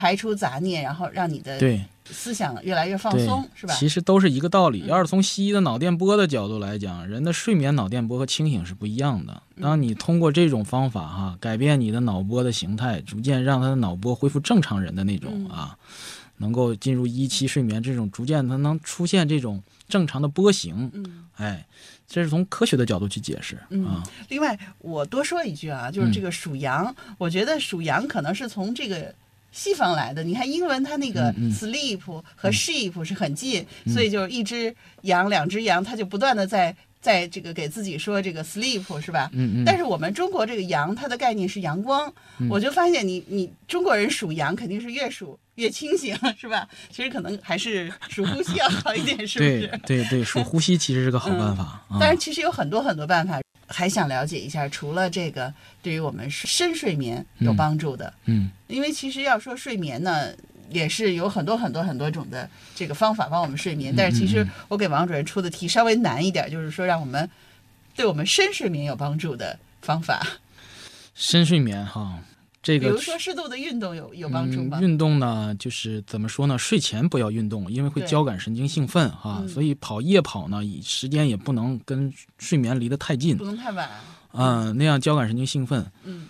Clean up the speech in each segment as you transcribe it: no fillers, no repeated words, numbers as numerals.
排除杂念，然后让你的思想越来越放松，是吧？ 其实都是一个道理。要是从西医的脑电波的角度来讲，人的睡眠脑电波和清醒是不一样的。当你通过这种方法改变你的脑波的形态，逐渐让他的脑波恢复正常人的那种能够进入1期睡眠，这种逐渐它能出现这种正常的波形。这是从科学的角度去解释。 另外我多说一句就是这个属羊，我觉得属羊可能是从这个西方来的。你看英文它那个 sleep 和 sheep 是很近，所以就一只羊两只羊，它就不断的在这个给自己说这个 sleep， 是吧？但是我们中国这个阳，它的概念是阳光。我就发现你中国人属羊肯定是越数越清醒，是吧？其实可能还是数呼吸要好一点，是不是？ 对，数呼吸其实是个好办法。 但是其实有很多很多办法，还想了解一下，除了这个对于我们深睡眠有帮助的，因为其实要说睡眠呢，也是有很多很多很多种的这个方法帮我们睡眠。但是其实我给王主任出的题稍微难一点，就是说让我们对我们深睡眠有帮助的方法。 深睡眠这个比如说适度的运动有帮助吗？ 运动呢，就是怎么说呢？睡前不要运动，因为会交感神经兴奋所以夜跑呢，时间也不能跟睡眠离得太近， 不能太晚那样交感神经兴奋。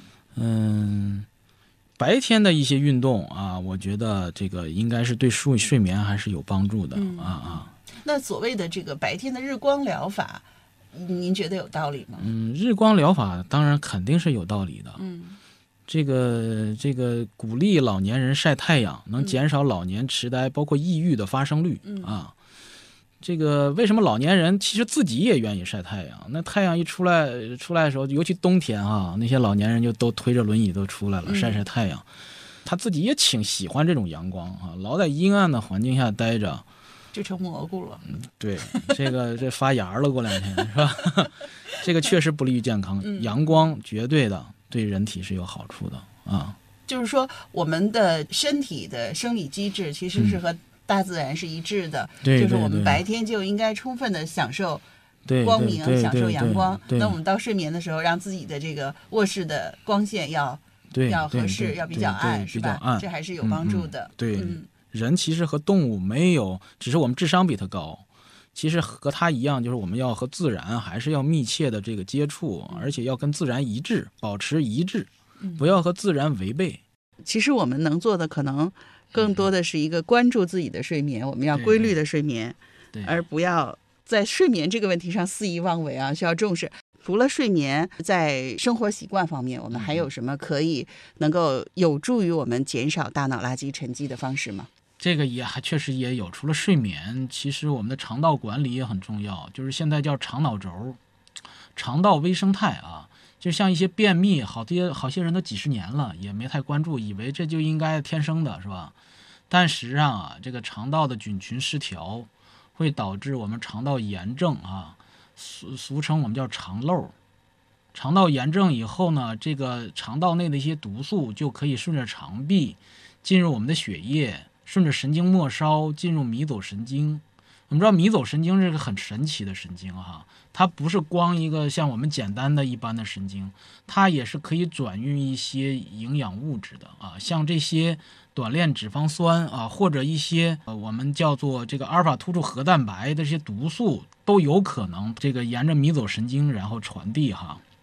白天的一些运动我觉得这个应该是对睡眠还是有帮助的那所谓的这个白天的日光疗法，您觉得有道理吗？ 日光疗法当然肯定是有道理的。这个鼓励老年人晒太阳，能减少老年痴呆包括抑郁的发生率这个为什么老年人其实自己也愿意晒太阳？那太阳一出来的时候，尤其冬天那些老年人就都推着轮椅都出来了，晒太阳。他自己也挺喜欢这种阳光老在阴暗的环境下待着， 就成蘑菇了。 对，这发芽了，过2天是吧？这个确实不利于健康。阳光绝对的对人体是有好处的就是说我们的身体的生理机制其实是和大自然是一致的，就是我们白天就应该充分的享受光明，享受阳光。那我们到睡眠的时候，让自己的这个卧室的光线要合适，要比较暗，是吧？这还是有帮助的。 人其实和动物没有，只是我们智商比它高。其实和它一样，就是我们要和自然还是要密切的这个接触，而且要跟自然一致，保持一致，不要和自然违背。 其实我们能做的可能更多的是一个关注自己的睡眠，我们要规律的睡眠，而不要在睡眠这个问题上肆意妄为需要重视。除了睡眠，在生活习惯方面，我们还有什么可以能够有助于我们减少大脑垃圾沉积的方式吗？ 这个也还确实也有，除了睡眠，其实我们的肠道管理也很重要，就是现在叫肠脑轴、肠道微生态就像一些便秘，好些人都几十年了也没太关注，以为这就应该天生的，是吧？但实际上这个肠道的菌群失调会导致我们肠道炎症俗称我们叫肠漏。肠道炎症以后呢，这个肠道内的一些毒素就可以顺着肠壁进入我们的血液，顺着神经末梢进入迷走神经。我们知道迷走神经是个很神奇的神经它不是光一个像我们简单的一般的神经，它也是可以转运一些营养物质的像这些短链脂肪酸或者一些我们叫做这个阿尔法突触核蛋白的这些毒素，都有可能这个沿着迷走神经然后传递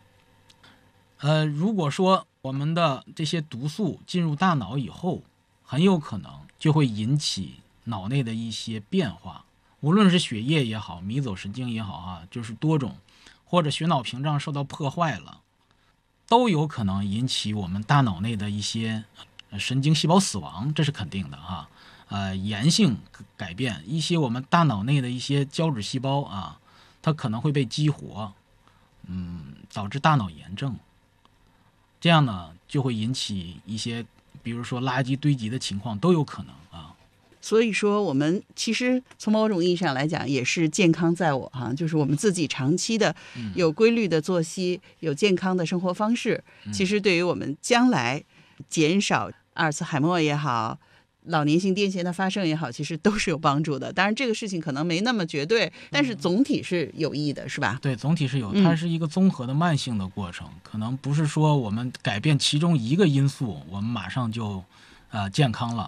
如果说我们的这些毒素进入大脑以后，很有可能就会引起脑内的一些变化，无论是血液也好，迷走神经也好就是多种，或者血脑屏障受到破坏了，都有可能引起我们大脑内的一些神经细胞死亡，这是肯定的炎性改变，一些我们大脑内的一些胶质细胞它可能会被激活，导致大脑炎症。这样呢，就会引起一些，比如说垃圾堆积的情况都有可能所以说我们其实从某种意义上来讲也是健康在我就是我们自己长期的有规律的作息，有健康的生活方式，其实对于我们将来减少阿尔茨海默也好，老年性癫痫的发生也好，其实都是有帮助的。当然这个事情可能没那么绝对，但是总体是有益的，是吧？ 对，总体是有，它是一个综合的慢性的过程，可能不是说我们改变其中一个因素，我们马上就健康了。